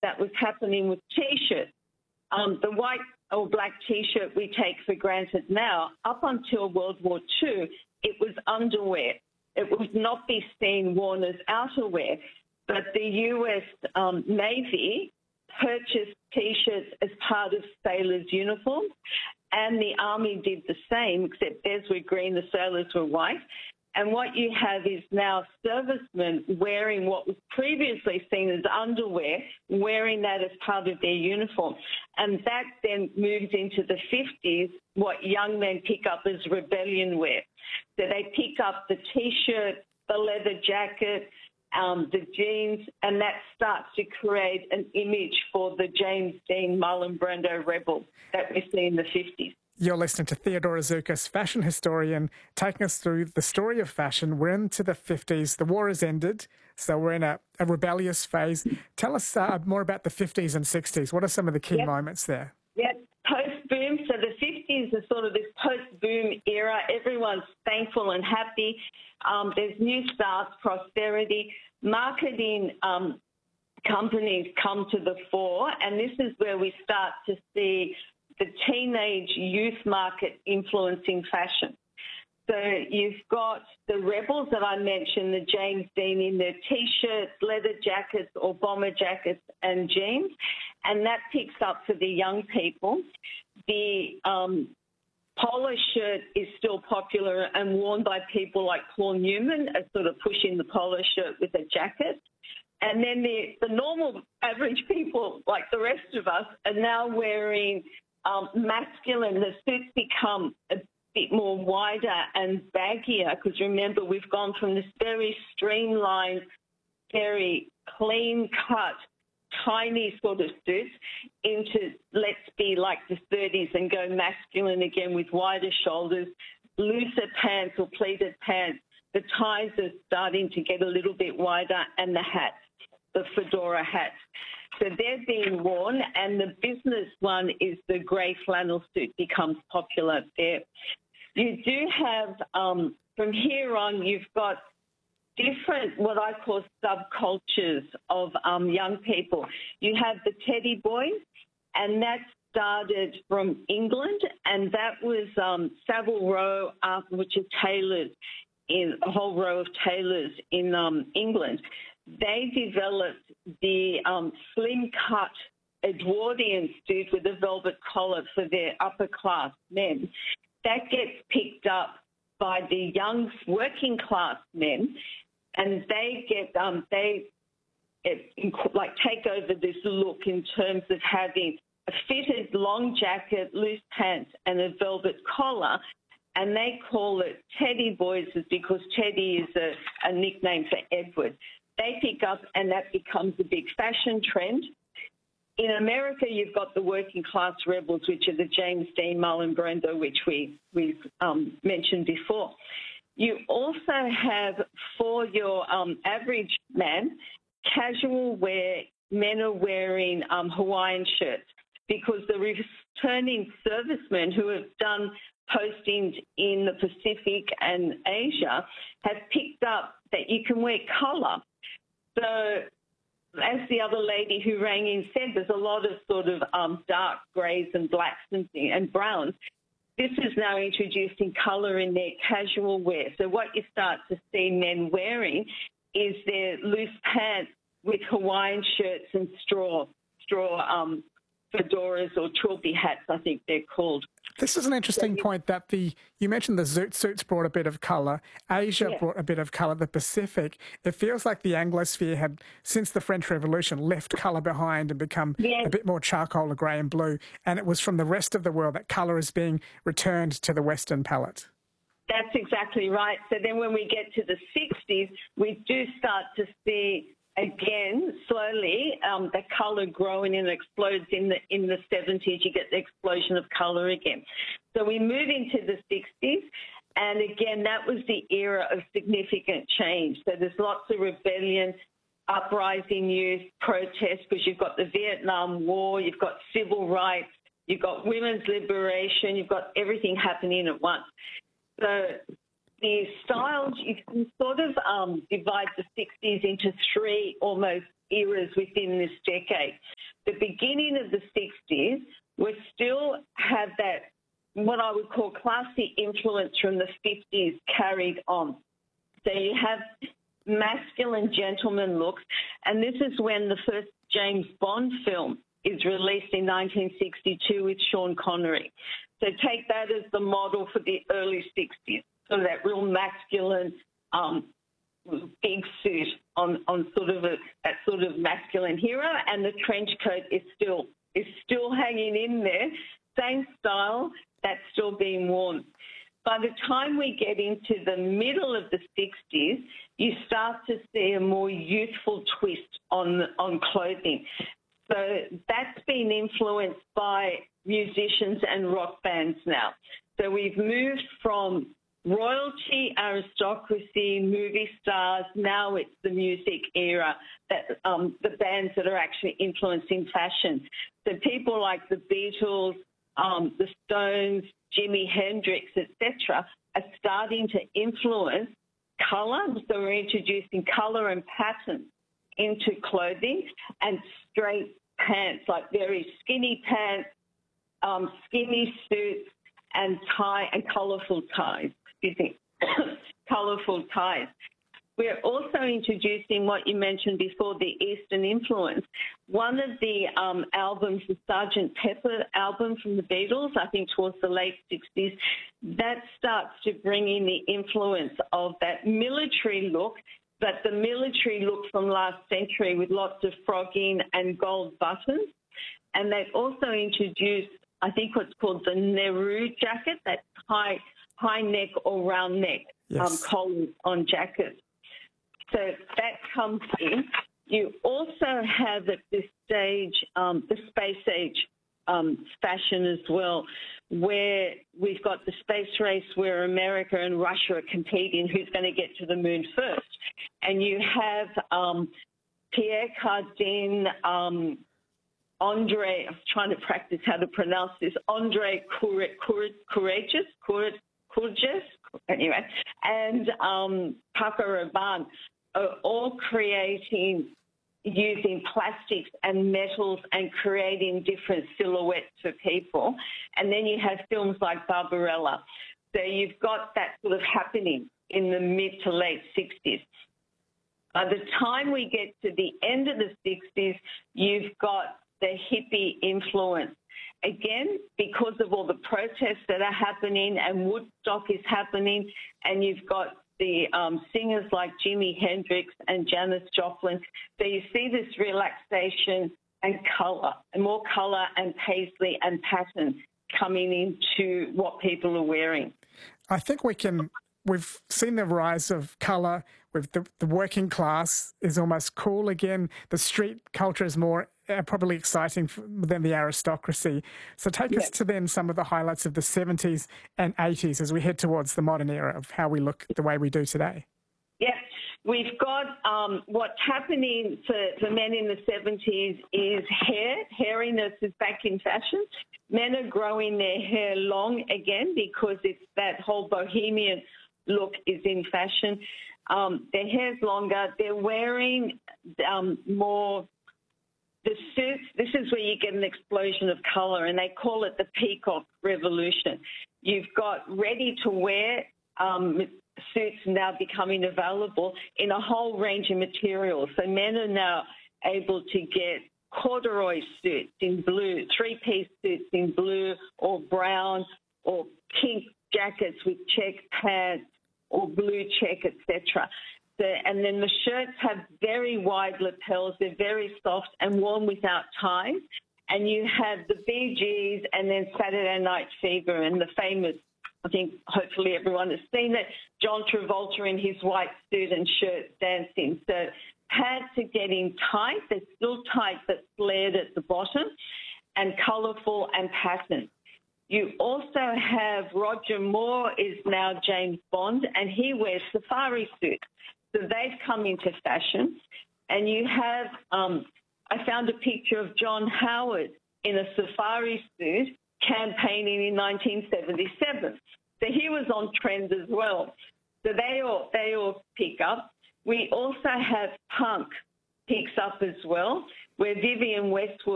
that was happening with T-shirts. The white or black T-shirt we take for granted now, up until World War II, it was underwear. It would not be worn as outerwear. But the US Navy purchased T-shirts as part of sailors' uniforms, and the Army did the same, except theirs were green, the sailors were white. And what you have is now servicemen wearing what was previously seen as underwear, wearing that as part of their uniform. And that then moves into the 50s, what young men pick up as rebellion wear. So they pick up the T-shirt, the leather jacket, the jeans, and that starts to create an image for the James Dean Marlon Brando rebel that we see in the 50s. You're listening to Theodora Zoukis, fashion historian, taking us through the story of fashion. We're into the 50s. The war has ended, so we're in a rebellious phase. Tell us more about the 50s and 60s. What are some of the key moments there? Yep, post-boom. So the 50s is sort of this post-boom era. Everyone's thankful and happy. There's new starts, prosperity. Marketing companies come to the fore, and this is where we start to see the teenage youth market influencing fashion. So you've got the rebels that I mentioned, the James Dean in their T-shirts, leather jackets or bomber jackets and jeans, and that picks up for the young people. The polo shirt is still popular and worn by people like Paul Newman as sort of pushing the polo shirt with a jacket. And then the normal average people, like the rest of us, are now wearing masculine. The suits become a bit more wider and baggier because, remember, we've gone from this very streamlined, very clean-cut, tiny sort of suits into let's be like the 30s and go masculine again with wider shoulders, looser pants or pleated pants. The ties are starting to get a little bit wider, and the hats, the fedora hats. So they're being worn, and the business one is the grey flannel suit becomes popular there. You do have, from here on, you've got different, what I call subcultures of young people. You have the teddy boys, and that started from England, and that was Savile Row, which is tailors, in a whole row of tailors in England. They developed the slim-cut Edwardian suit with a velvet collar for their upper-class men. That gets picked up by the young working-class men, and they get take over this look in terms of having a fitted long jacket, loose pants, and a velvet collar. And they call it Teddy Boys because Teddy is a nickname for Edward. They pick up, and that becomes a big fashion trend. In America, you've got the working class rebels, which are the James Dean, Marlon Brando, which we've mentioned before. You also have, for your average man, casual wear. Men are wearing Hawaiian shirts because the returning servicemen who have done postings in the Pacific and Asia have picked up that you can wear colour. So as the other lady who rang in said, there's a lot of sort of dark greys and blacks and browns. This is now introduced in colour in their casual wear. So what you start to see men wearing is their loose pants with Hawaiian shirts and straw fedoras or trilby hats, I think they're called. This is an interesting point that you mentioned the zoot suits brought a bit of colour. Asia brought a bit of colour. The Pacific, it feels like the Anglosphere had, since the French Revolution, left colour behind and become a bit more charcoal or grey and blue. And it was from the rest of the world that colour is being returned to the Western palette. That's exactly right. So then when we get to the 60s, we do start to see again, slowly, the colour growing and explodes in the 70s. You get the explosion of colour again. So we move into the 60s, and again, that was the era of significant change. So there's lots of rebellion, uprising youth, protests, because you've got the Vietnam War, you've got civil rights, you've got women's liberation, you've got everything happening at once. So the styles, you can sort of divide the 60s into three almost eras within this decade. the beginning of the 60s, we still have that, what I would call classy influence from the 50s carried on. So you have masculine gentleman looks, and this is when the first James Bond film is released in 1962 with Sean Connery. So take that as the model for the early 60s, so that real masculine big suit on sort of that sort of masculine hero, and the trench coat is still hanging in there. Same style, that's still being worn. By the time we get into the middle of the 60s, you start to see a more youthful twist on clothing. So that's been influenced by musicians and rock bands now. So we've moved from royalty, aristocracy, movie stars. Now it's the music era, that the bands that are actually influencing fashion. So people like the Beatles, the Stones, Jimi Hendrix, etc., are starting to influence colour. So we're introducing colour and pattern into clothing, and straight pants, like very skinny pants, skinny suits, and colourful ties. Colourful ties. We're also introducing what you mentioned before, the Eastern influence. One of the albums, the Sgt. Pepper album from the Beatles, I think towards the late 60s, that starts to bring in the influence of that military look, but the military look from last century with lots of frogging and gold buttons. And they've also introduced, I think, what's called the Nehru jacket, that high neck or round neck collars on jackets. So that comes in. You also have at this stage the space age fashion as well, where we've got the space race where America and Russia are competing who's going to get to the moon first. And you have Pierre Cardin, Andre, I'm trying to practice how to pronounce this, Andre Courgeous, anyway, and Paco Rabanne are all creating, using plastics and metals and creating different silhouettes for people. And then you have films like Barbarella. So you've got that sort of happening in the mid to late 60s. By the time we get to the end of the 60s, you've got the hippie influence. Again, because of all the protests that are happening and Woodstock is happening, and you've got the singers like Jimi Hendrix and Janis Joplin. So you see this relaxation and colour, and more colour and paisley and pattern coming into what people are wearing. I think we've seen the rise of colour with the working class is almost cool again. The street culture is more probably exciting than the aristocracy. So take us to then some of the highlights of the 70s and 80s as we head towards the modern era of how we look the way we do today. Yeah, we've got what's happening for men in the 70s is hair. Hairiness is back in fashion. Men are growing their hair long again because it's that whole bohemian look is in fashion. Their hair's longer. They're wearing more... The suits, this is where you get an explosion of colour, and they call it the peacock revolution. You've got ready-to-wear suits now becoming available in a whole range of materials. So men are now able to get corduroy suits in blue, three-piece suits in blue or brown, or pink jackets with checked pants or blue check, etc. And then the shirts have very wide lapels. They're very soft and worn without ties. And you have the Bee Gees and then Saturday Night Fever and the famous, I think hopefully everyone has seen it, John Travolta in his white suit and shirt dancing. So pants are getting tight. They're still tight but flared at the bottom and colourful and patterned. You also have Roger Moore is now James Bond, and he wears safari suits. So they've come into fashion. And you have, I found a picture of John Howard in a safari suit campaigning in 1977. So he was on trend as well. So they all pick up. We also have punk picks up as well, where Vivienne Westwood